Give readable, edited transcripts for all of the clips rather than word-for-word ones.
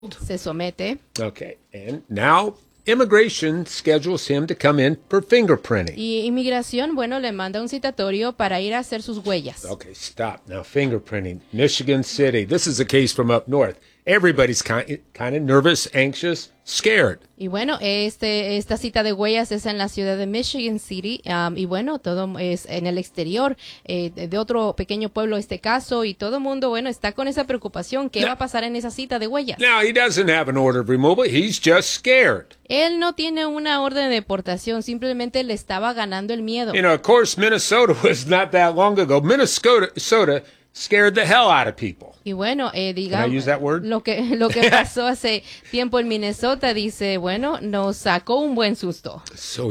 Se somete. Okay, and now immigration schedules him to come in for fingerprinting. Y inmigración, bueno, le manda un citatorio para ir a hacer sus huellas. Okay, stop. Now, fingerprinting. Michigan City. This is a case from up north. Everybody's kind of nervous, anxious, scared. Y bueno, esta cita de huellas es en la ciudad de Michigan City, y bueno, todo es en el exterior de otro pequeño pueblo este caso, y todo el mundo, bueno, está con esa preocupación. ¿Qué va a pasar en esa cita de huellas? Now, he doesn't have an order of removal. He's just scared. Él no tiene una orden de deportación, simplemente le estaba ganando el miedo. You know, of course, Minnesota was not that long ago. Minnesota scared the hell out of people. Y bueno, digamos, Can I use that word? lo que pasó hace tiempo en Minnesota, dice, bueno, nos sacó un buen susto. So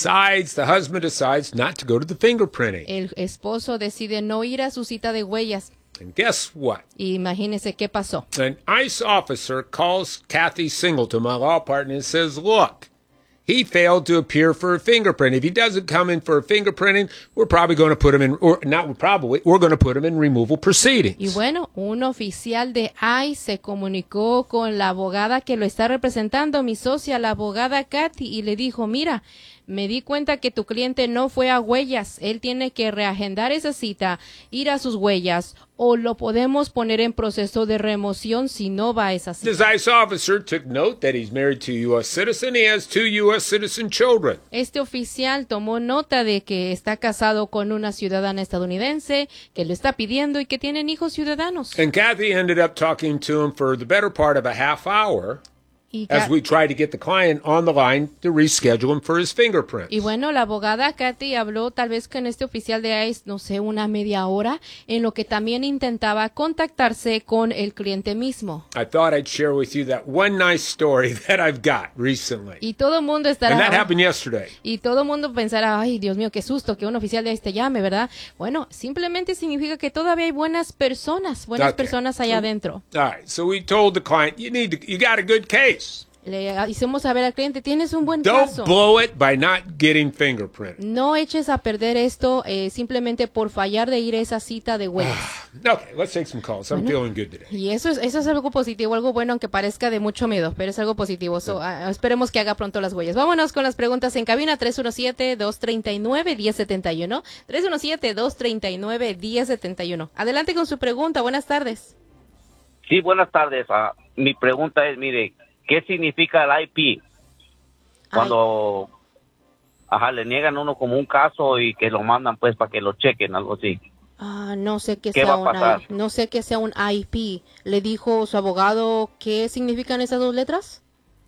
the husband decides not to go to the fingerprinting. El esposo decide no ir a su cita de huellas. And guess what? Y imagínese qué pasó. An ICE officer calls Kathy Singleton, my law partner, and says, look, he failed to appear for a fingerprint. If he doesn't come in for a fingerprinting, we're probably going to put him in, or not probably, we're going to put him in removal proceedings. Y bueno, un oficial de ICE se comunicó con la abogada que lo está representando, mi socia, la abogada Kathy, y le dijo, mira, me di cuenta que tu cliente no fue a huellas. Él tiene que reagendar esa cita, ir a sus huellas, o lo podemos poner en proceso de remoción si no va a esa cita. This ICE officer took note that he's married to a U.S. citizen. He has 2 U.S. citizen children. Este oficial tomó nota de que está casado con una ciudadana estadounidense, que lo está pidiendo y que tienen hijos ciudadanos. And Kathy ended up talking to him for the better part of a half hour. As we try to get the client on the line to reschedule him for his fingerprints. Y bueno, la abogada Kathy habló tal vez con este oficial de ICE, no sé, una media hora, en lo que también intentaba contactarse con el cliente mismo. I thought I'd share with you that one nice story that I've got recently. Y todo el mundo estará... And that happened yesterday. Y todo el mundo pensará, ay, Dios mío, qué susto que un oficial de ICE te llame, ¿verdad? Bueno, simplemente significa que todavía hay buenas personas allá adentro. All right, so we told the client, you got a good case. Le hicimos saber al cliente, tienes un buen caso. Don't blow it by not getting fingerprinted. No eches a perder esto simplemente por fallar de ir a esa cita de huellas. Okay, let's take some calls. I'm feeling good today. Y eso es algo positivo, algo bueno, aunque parezca de mucho miedo, pero es algo positivo. Esperemos que haga pronto las huellas. Vámonos con las preguntas en cabina. 317-239-1071. 317-239-1071. Adelante con su pregunta. Buenas tardes. Sí, buenas tardes. Mi pregunta es, mire, ¿qué significa el IP? Cuando le niegan a uno como un caso y que lo mandan pues para que lo chequen, algo así. No sé qué sea un IP. ¿Le dijo su abogado qué significan esas dos letras?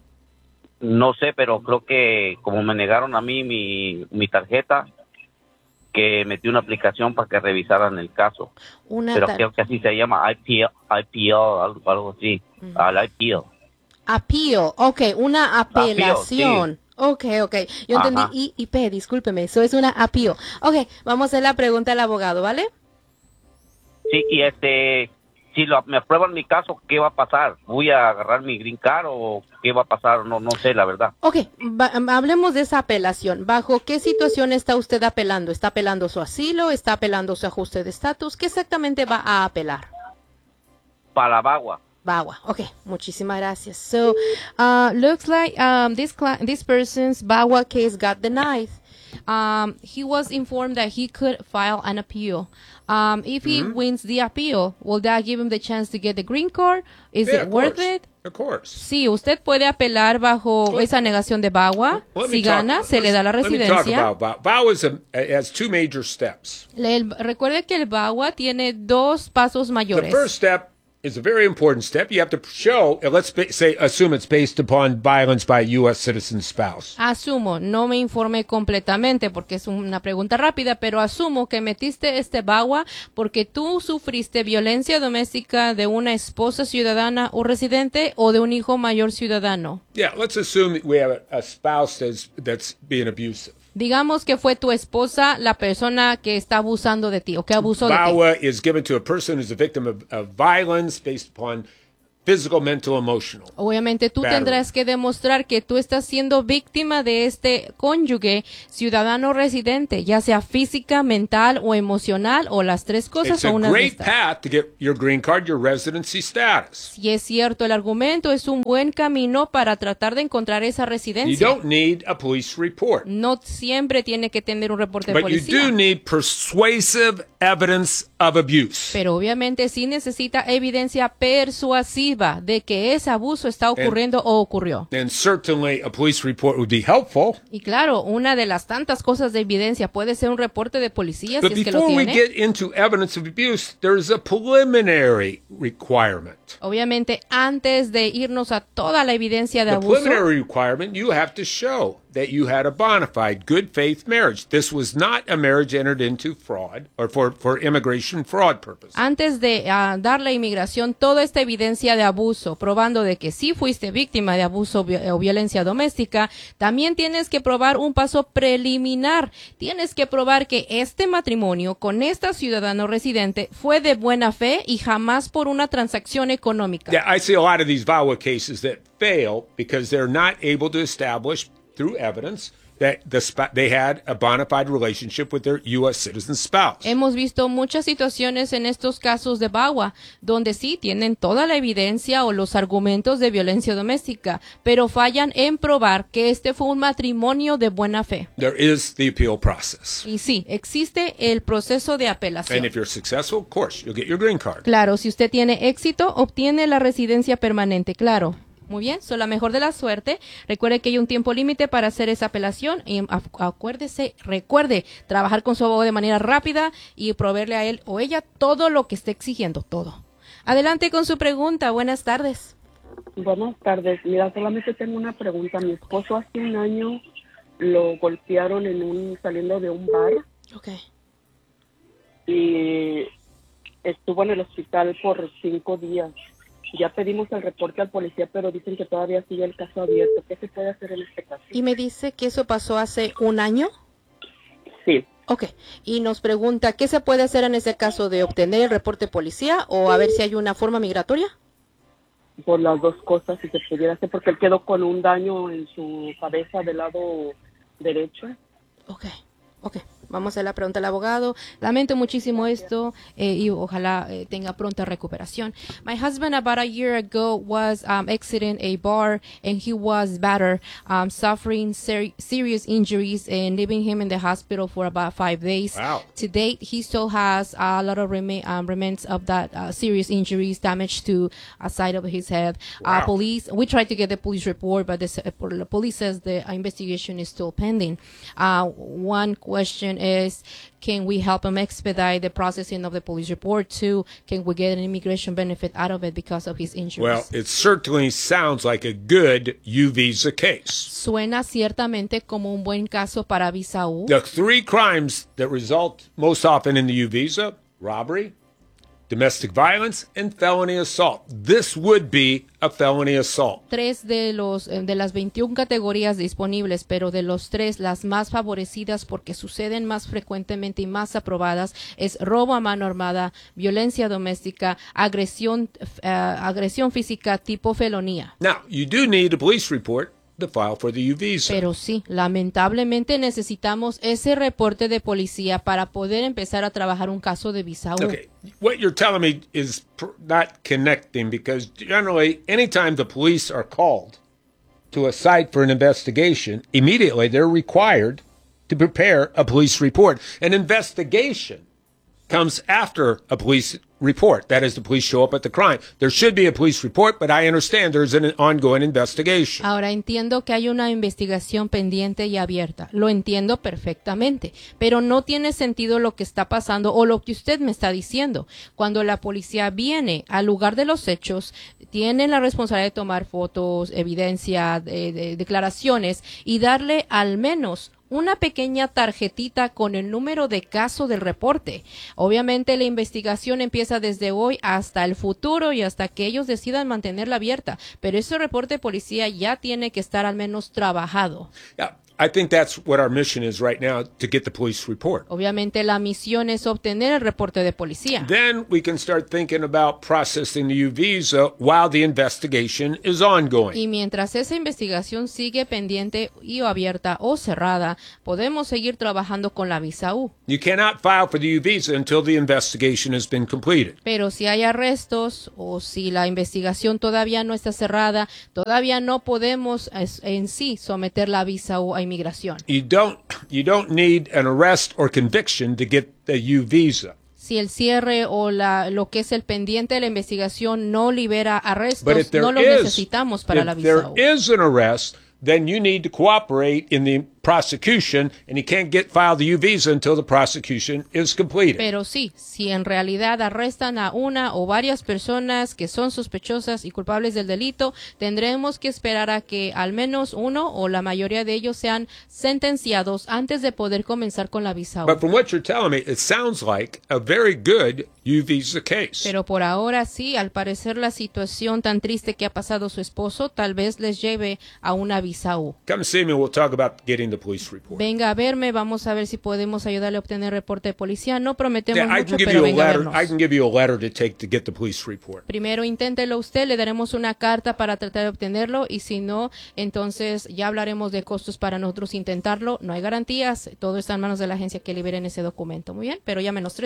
No sé, pero creo que como me negaron a mí mi tarjeta, que metí una aplicación para que revisaran el caso. Pero creo que así se llama IPL, algo así. Al IPL. Appeal, okay, una apelación. Appeal, sí. Okay. Yo entendí IP, discúlpeme, eso es una appeal. Okay, vamos a hacer la pregunta al abogado, ¿vale? Sí, y si me aprueban mi caso, ¿qué va a pasar? ¿Voy a agarrar mi green card o qué va a pasar? No sé, la verdad. Okay, hablemos de esa apelación. ¿Bajo qué situación está usted apelando? ¿Está apelando su asilo? ¿Está apelando su ajuste de estatus? ¿Qué exactamente va a apelar? Para la VAWA. VAWA. Okay, muchísimas gracias. So, looks like this person's VAWA case got denied. He was informed that he could file an appeal. If he wins the appeal, will that give him the chance to get the green card? Is it worth it? Of course. Sí, usted puede apelar bajo esa negación de VAWA. Si gana, se le da la residencia. VAWA has 2 major steps. Recuerde que el VAWA tiene 2 pasos mayores. The first step is a very important step. You have to show, assume it's based upon violence by a U.S. citizen spouse. Asumo, no me informé completamente porque es una pregunta rápida, pero asumo que metiste este VAWA porque tú sufriste violencia doméstica de una esposa ciudadana o residente o de un hijo mayor ciudadano. Yeah, let's assume that we have a spouse that's being abusive. Digamos que fue tu esposa la persona que está abusando de ti o que abusó de ti. VAWA is given to a person who's a victim of violence based upon physical, mental, emotional. Obviamente tú tendrás que demostrar que tú estás siendo víctima de este cónyuge ciudadano residente, ya sea física, mental o emocional o las tres cosas. It's a great path to get your green card, your residency status. Si es cierto, el argumento es un buen camino para tratar de encontrar esa residencia. You don't need a police report. No siempre tiene que tener un reporte de policía. But you do need persuasive evidence of abuse. Pero obviamente sí necesita evidencia persuasiva de que ese abuso está ocurriendo o ocurrió. And certainly a police report would be helpful. Y claro, una de las tantas cosas de evidencia puede ser un reporte de policía si es que lo tiene. But before we tiene. get into evidence of abuse, there's a preliminary requirement. Obviamente, antes de irnos a toda la evidencia de The abuso, preliminary requirement, you have to show that you had a bona fide, good faith marriage. This was not a marriage entered into fraud or for immigration fraud purposes. Antes de dar la inmigración toda esta evidencia de abuso, probando de que sí fuiste víctima de abuso o violencia doméstica, también tienes que probar un paso preliminar. Tienes que probar que este matrimonio con esta ciudadano residente fue de buena fe y jamás por una transacción económica. Yeah, I see a lot of these VAWA cases that fail because they're not able to establish through evidence that they had a bona fide relationship with their U.S. citizen spouse. Hemos visto muchas situaciones en estos casos de VAWA donde sí tienen toda la evidencia o los argumentos de violencia doméstica, pero fallan en probar que este fue un matrimonio de buena fe. There is the appeal process. Y sí, existe el proceso de apelación. And if you're successful, of course, you'll get your green card. Claro, si usted tiene éxito, obtiene la residencia permanente, claro. Muy bien, so la mejor de la suerte. Recuerde que hay un tiempo límite para hacer esa apelación y recuerde trabajar con su abogado de manera rápida y proveerle a él o ella todo lo que esté exigiendo, todo. Adelante con su pregunta. Buenas tardes. Buenas tardes. Mira, solamente tengo una pregunta. Mi esposo hace un año lo golpearon saliendo de un bar. Okay. Y estuvo en el hospital por 5 días. Ya pedimos el reporte al policía, pero dicen que todavía sigue el caso abierto. ¿Qué se puede hacer en este caso? ¿Y me dice que eso pasó hace un año? Sí. Ok. Y nos pregunta, ¿qué se puede hacer en ese caso de obtener el reporte policía o a ver si hay una forma migratoria? Por las dos cosas, si se pudiera hacer, porque él quedó con un daño en su cabeza del lado derecho. Ok. Vamos a la pregunta al abogado. Lamento muchísimo esto y ojalá tenga pronta recuperación. My husband about a year ago was exiting a bar and he was battered, suffering serious injuries and leaving him in the hospital for about 5 days. Wow. To date, he still has a lot of remains of that serious injuries, damage to a side of his head. Wow. We tried to get the police report, but the police says the investigation is still pending. One question is, can we help him expedite the processing of the police report? Two, can we get an immigration benefit out of it because of his injuries? Well, it certainly sounds like a good U visa case. Suena ciertamente como un buen caso para visa U. The 3 crimes that result most often in the U visa: robbery, domestic violence, and felony assault. This would be a felony assault. 3 de las 21 categorías disponibles, pero de los 3, las más favorecidas porque suceden más frecuentemente y más aprobadas es robo a mano armada, violencia doméstica, agresión física tipo felonía. Now, you do need a police report to file for the U visa. Pero sí, lamentablemente necesitamos ese reporte de policía para poder empezar a trabajar un caso de visa U. Okay, what you're telling me is not connecting, because generally, anytime the police are called to a site for an investigation, immediately they're required to prepare a police report. An investigation comes after a police report. That is, the police show up at the crime. There should be a police report, but I understand there's an ongoing investigation. Ahora entiendo que hay una investigación pendiente y abierta. Lo entiendo perfectamente, pero no tiene sentido lo que está pasando o lo que usted me está diciendo. Cuando la policía viene al lugar de los hechos, tienen la responsabilidad de tomar fotos, evidencia, declaraciones y darle al menos una pequeña tarjetita con el número de caso del reporte. Obviamente la investigación empieza desde hoy hasta el futuro y hasta que ellos decidan mantenerla abierta, pero ese reporte de policía ya tiene que estar al menos trabajado. Yeah. I think that's what our mission is right now, to get the police report. Obviamente la misión es obtener el reporte de policía. Then we can start thinking about processing the U visa while the investigation is ongoing. Y mientras esa investigación sigue pendiente y o abierta o cerrada, podemos seguir trabajando con la visa U. You cannot file for the U visa until the investigation has been completed. Pero si hay arrestos o si la investigación todavía no está cerrada, todavía no podemos en sí someter la visa U a inmigración. You don't need an arrest or conviction to get the U visa. Si el cierre o lo que es el pendiente de la investigación no libera arrestos, no los necesitamos para la visa U. If there is an arrest, then you need to cooperate in the prosecution, and you can't file the U visa until the prosecution is completed. Pero sí, si en realidad arrestan a una o varias personas que son sospechosas y culpables del delito, tendremos que esperar a que al menos uno o la mayoría de ellos sean sentenciados antes de poder comenzar con la visa U. But from what you're telling me, it sounds like a very good U visa case. Pero por ahora sí, al parecer la situación tan triste que ha pasado su esposo tal vez les lleve a una visa U. Come see me, we'll talk about getting the police report. Venga a verme, vamos a ver si podemos ayudarle a obtener reporte de policía. No prometemos Yeah, mucho, pero venga a vernos. I can give you a letter to take to get the police report. Primero inténtelo usted, le daremos una carta para tratar de obtenerlo y si no, entonces ya hablaremos de costos para nosotros intentarlo. No hay garantías, todo está en manos de la agencia que liberen ese documento. Muy bien, pero llámenos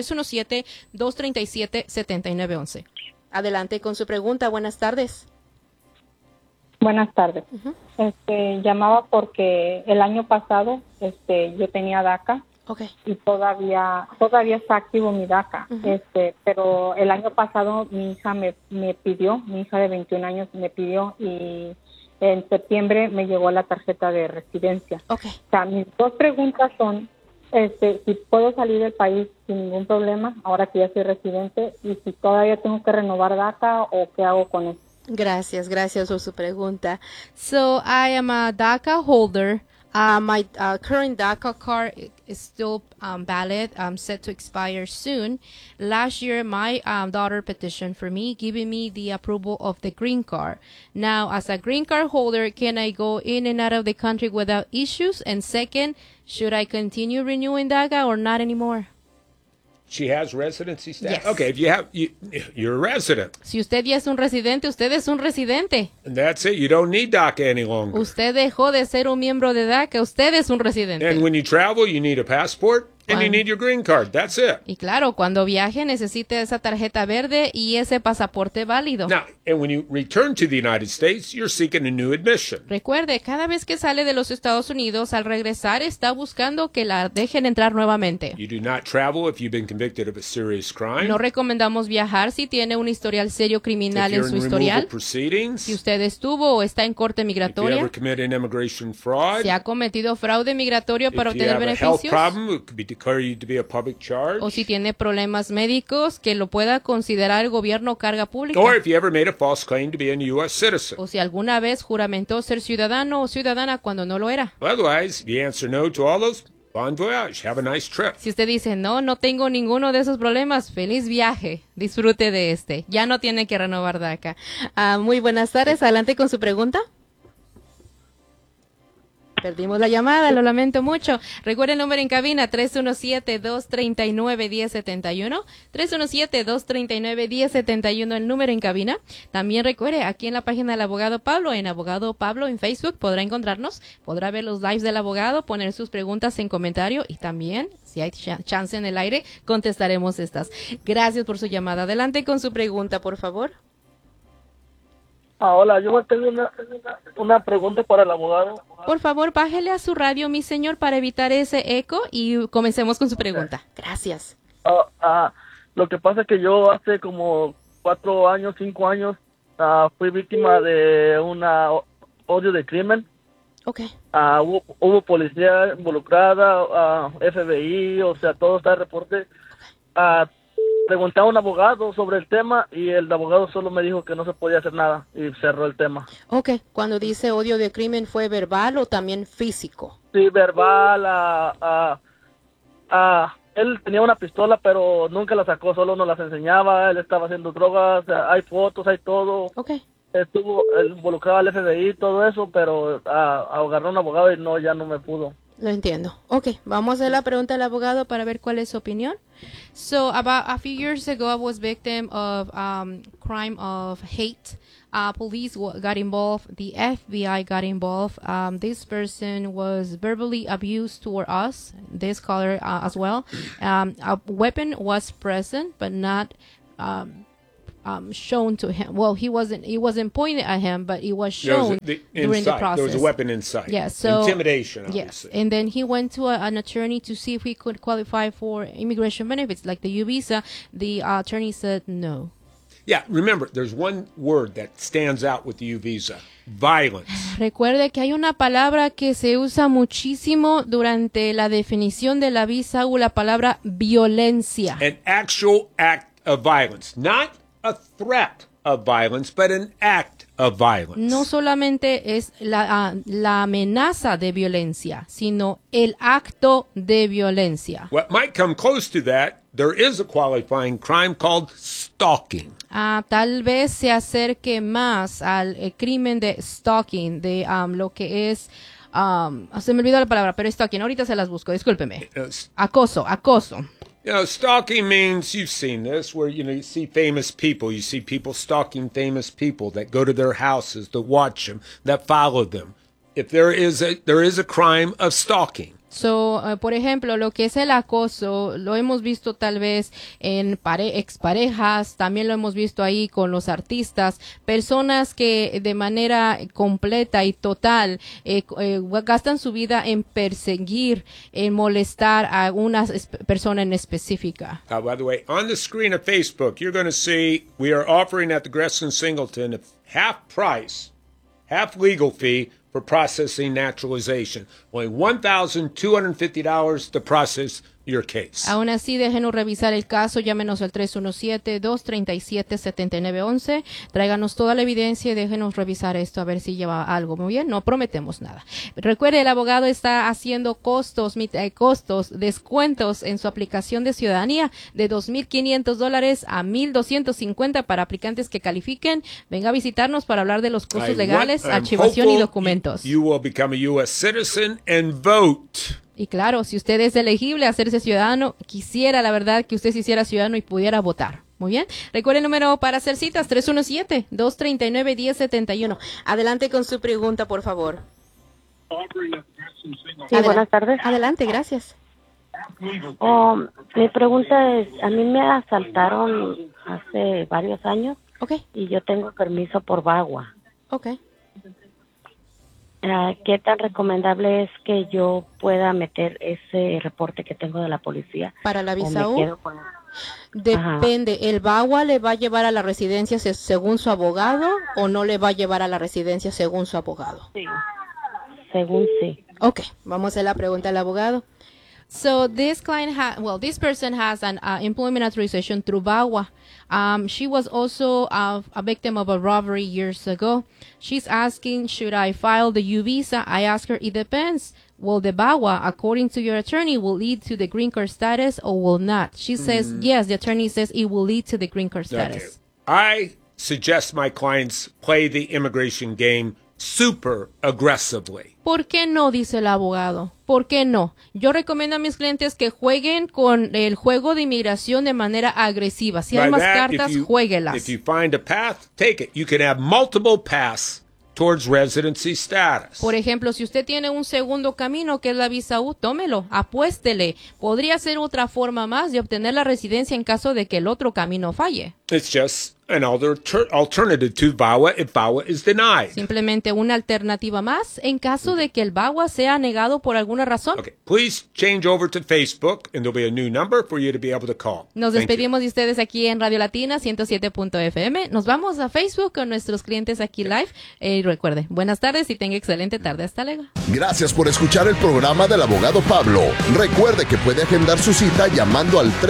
317-237-7911. Adelante con su pregunta, buenas tardes. Buenas tardes. Llamaba porque el año pasado yo tenía DACA. Okay. Y todavía está activo mi DACA. Pero el año pasado mi hija me pidió, mi hija de 21 años me pidió y en septiembre me llegó la tarjeta de residencia. Okay. O sea, mis dos preguntas son si puedo salir del país sin ningún problema ahora que ya soy residente y si todavía tengo que renovar DACA o qué hago con eso. Gracias por su pregunta. So I am a DACA holder. My current DACA card is still valid, set to expire soon. Last year, my daughter petitioned for me, giving me the approval of the green card. Now, as a green card holder, can I go in and out of the country without issues? And second, should I continue renewing DACA or not anymore? She has residency status? Yes. Okay, if you're a resident. Si usted ya es un residente, usted es un residente. And that's it. You don't need DACA any longer. Usted dejó de ser un miembro de DACA, usted es un residente. And when you travel, you need a passport and you need your green card. That's it. Y claro, cuando viaje necesita esa tarjeta verde y ese pasaporte válido. Now, and when you return to the United States, you're seeking a new admission. Recuerde, cada vez que sale de los Estados Unidos, al regresar está buscando que la dejen entrar nuevamente. You do not travel if you've been convicted of a serious crime. No recomendamos viajar si tiene un historial serio criminal en su historial. Si usted estuvo o está en corte migratoria. Si ha cometido fraude migratorio para obtener beneficios. O si tiene problemas médicos que lo pueda considerar el gobierno carga pública. O si alguna vez juramentó ser ciudadano o ciudadana cuando no lo era. Otherwise, if you answer no to all those, bon voyage. Have a nice trip. Si usted dice, no tengo ninguno de esos problemas, feliz viaje. Disfrute de este. Ya no tiene que renovar DACA. Muy buenas tardes. Adelante con su pregunta. Perdimos la llamada, lo lamento mucho. Recuerde el número en cabina, 317-239-1071. 317-239-1071, el número en cabina. También recuerde, aquí en la página del abogado Pablo, en Abogado Pablo en Facebook, podrá encontrarnos, podrá ver los lives del abogado, poner sus preguntas en comentario y también, si hay chance en el aire, contestaremos estas. Gracias por su llamada. Adelante con su pregunta, por favor. Hola, yo tengo una pregunta para el abogado. Por favor, bájele a su radio, mi señor, para evitar ese eco y comencemos con su pregunta. Gracias. Lo que pasa es que yo hace como 5 años, fui víctima de una odio de crimen. Okay. Hubo policía involucrada, FBI, o sea, todo está en reporte. Pregunté a un abogado sobre el tema y el abogado solo me dijo que no se podía hacer nada y cerró el tema. Ok, cuando dice odio de crimen, ¿fue verbal o también físico? Sí, verbal. Él tenía una pistola, pero nunca la sacó, solo nos las enseñaba. Él estaba haciendo drogas, hay fotos, hay todo. Ok. estuvo involucrado al FBI y todo eso, pero agarró un abogado y ya no me pudo. Lo entiendo. Okay, vamos a hacer la pregunta al abogado para ver cuál es su opinión. So, about a few years ago, I was victim of crime of hate. Police got involved. The FBI got involved. This person was verbally abused toward us, this caller as well. A weapon was present, but not shown to him. Well, it wasn't pointed at him, but it was shown during the process. There was a weapon inside. Yes, so intimidation, obviously. Yes, and then he went to an attorney to see if he could qualify for immigration benefits, like the U visa. The attorney said no. Yeah, remember, there's one word that stands out with the U visa: violence. Recuerde que hay una palabra que se usa muchísimo durante la definición de la visa U, la palabra violencia. An actual act of violence, not a threat of violence, but an act of violence. No solamente es la amenaza de violencia, sino el acto de violencia. What might come close to that, there is a qualifying crime called stalking. Tal vez se acerque más al crimen de stalking, de lo que es, se me olvidó la palabra, pero stalking, ahorita se las busco, discúlpeme. Acoso. You know, stalking means, you've seen this, where, you see famous people. You see people stalking famous people that go to their houses, that watch them, that follow them. If there is a crime of stalking. So, por ejemplo, lo que es el acoso, lo hemos visto tal vez en exparejas, también lo hemos visto ahí con los artistas, personas que de manera completa y total gastan su vida en perseguir, en molestar a una persona en específica. By the way, on the screen of Facebook, you're going to see we are offering at the Gresson Singleton a half price, half legal fee for processing naturalization. Only $1,250 to process your case. Aún así, déjenos revisar el caso. Llámenos al 317-237-7911. Tráiganos toda la evidencia y déjenos revisar esto a ver si lleva algo. Muy bien, no prometemos nada. Recuerde, el abogado está haciendo descuentos en su aplicación de ciudadanía de $2,500 a $1,250 para aplicantes que califiquen. Venga a visitarnos para hablar de los costos legales, archivación y documentos. You will become a U.S. citizen and vote. Y claro, si usted es elegible a hacerse ciudadano, quisiera la verdad que usted se hiciera ciudadano y pudiera votar. Muy bien. Recuerde el número para hacer citas, 317-239-1071. Adelante con su pregunta, por favor. Sí, buenas tardes. Adelante, gracias. Mi pregunta es, a mí me asaltaron hace varios años. Okay. Y yo tengo permiso por VAWA. Okay. ¿Qué tan recomendable es que yo pueda meter ese reporte que tengo de la policía? ¿Para la visa U? Depende. Ajá. ¿El VAWA le va a llevar a la residencia según su abogado o no le va a llevar a la residencia según su abogado? Sí, según sí. Ok, vamos a hacer la pregunta al abogado. So this person has an employment authorization through VAWA. She was also a victim of a robbery years ago. She's asking, should I file the U visa? I ask her, it depends. Will the VAWA, according to your attorney, will lead to the green card status or will not? She says, yes, the attorney says it will lead to the green card status. Okay. I suggest my clients play the immigration game super aggressively. ¿Por qué no? Dice el abogado. ¿Por qué no? Yo recomiendo a mis clientes que jueguen con el juego de inmigración de manera agresiva. Si hay más cartas, juéguelas. If you find a path, take it. You can have multiple paths towards residency status. Por ejemplo, si usted tiene un segundo camino que es la visa U, tómelo, apuéstele. Podría ser otra forma más de obtener la residencia en caso de que el otro camino falle. It's just an alternative to VAWA if VAWA is denied. Simplemente una alternativa más en caso de que el VAWA sea negado por alguna razón. Okay, please change over to Facebook and there'll be a new number for you to be able to call. Nos despedimos de ustedes aquí en Radio Latina 107.fm. Nos vamos a Facebook con nuestros clientes aquí live. Recuerde, buenas tardes y tenga excelente tarde. Hasta luego. Gracias por escuchar el programa del abogado Pablo. Recuerde que puede agendar su cita llamando al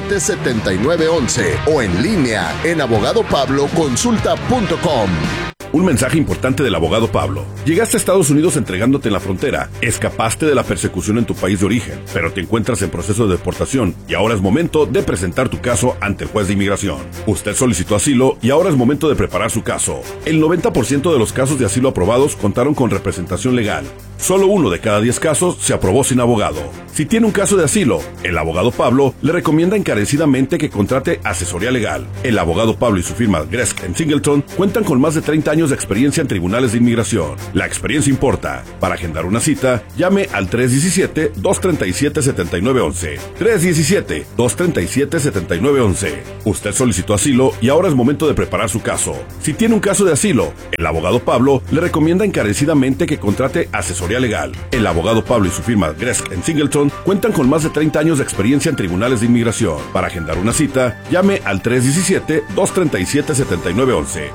317-237-7911 o en línea en abogadopabloconsulta.com. Un mensaje importante del abogado Pablo. Llegaste a Estados Unidos entregándote en la frontera, escapaste de la persecución en tu país de origen, pero te encuentras en proceso de deportación y ahora es momento de presentar tu caso ante el juez de inmigración. Usted solicitó asilo y ahora es momento de preparar su caso. El 90% de los casos de asilo aprobados contaron con representación legal. Solo 1 de cada 10 casos se aprobó sin abogado. Si tiene un caso de asilo, el abogado Pablo le recomienda encarecidamente que contrate asesoría legal. El abogado Pablo y su firma Gresk & Singleton cuentan con más de 30 años de experiencia en tribunales de inmigración. La experiencia importa. Para agendar una cita, llame al 317-237-7911. 317-237-7911. Usted solicitó asilo y ahora es momento de preparar su caso. Si tiene un caso de asilo, el abogado Pablo le recomienda encarecidamente que contrate asesoría legal. El abogado Pablo y su firma Gresk & Singleton cuentan con más de 30 años de experiencia en tribunales de inmigración. Para agendar una cita, llame al 317-237-7911.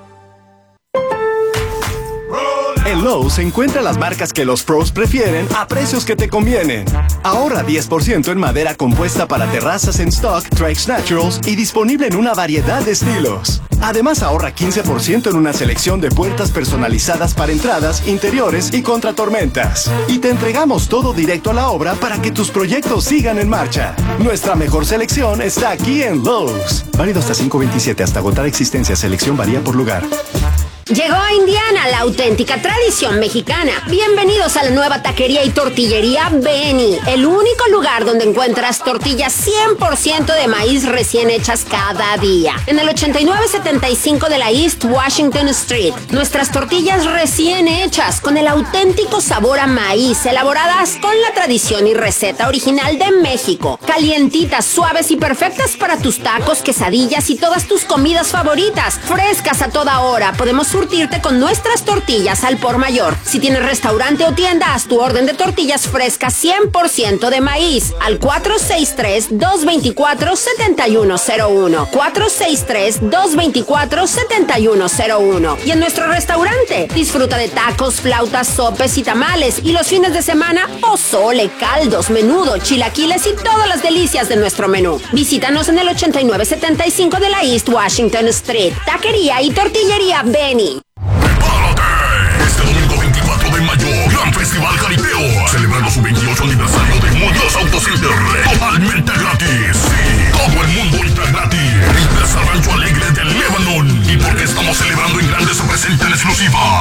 En Lowe's encuentra las marcas que los pros prefieren a precios que te convienen. Ahorra 10% en madera compuesta para terrazas en stock, Trex Naturals y disponible en una variedad de estilos. Además ahorra 15% en una selección de puertas personalizadas para entradas, interiores y contra tormentas. Y te entregamos todo directo a la obra para que tus proyectos sigan en marcha. Nuestra mejor selección está aquí en Lowe's. Válido hasta 5/27, hasta agotar existencia. Selección varía por lugar. Llegó a Indiana la auténtica tradición mexicana. Bienvenidos a la nueva taquería y tortillería Benny, el único lugar donde encuentras tortillas 100% de maíz recién hechas cada día. En el 8975 de la East Washington Street. Nuestras tortillas recién hechas con el auténtico sabor a maíz, elaboradas con la tradición y receta original de México. Calientitas, suaves y perfectas para tus tacos, quesadillas y todas tus comidas favoritas. Frescas a toda hora. Podemos surtirte con nuestras tortillas al por mayor. Si tienes restaurante o tienda, haz tu orden de tortillas frescas 100% de maíz al 463-224-7101. 463-224-7101. Y en nuestro restaurante, disfruta de tacos, flautas, sopes y tamales. Y los fines de semana, pozole, caldos, menudo, chilaquiles y todas las delicias de nuestro menú. Visítanos en el 8975 de la East Washington Street. Taquería y tortillería Benny. Este domingo 24 de mayo, Gran Festival Jaripeo, celebrando su 28 aniversario de Muñoz Autocenter, totalmente gratis. Sí, todo el mundo ultra gratis. En Plaza Rancho Alegre de Lebanon. ¿Y por qué estamos celebrando en grande? Se presenta en exclusiva